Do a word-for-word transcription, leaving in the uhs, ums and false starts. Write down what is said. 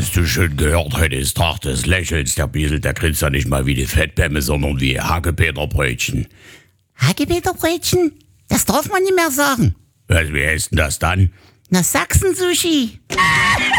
Hast du schon gehört, heute ist Tag des Lächelns. Der Biesel, der grinst ja nicht mal wie die Fettbämme, sondern wie Hagepeterbrötchen. Hagepeterbrötchen? Das darf man nicht mehr sagen. Was, wie heißt denn das dann? Na, Sachsen-Sushi.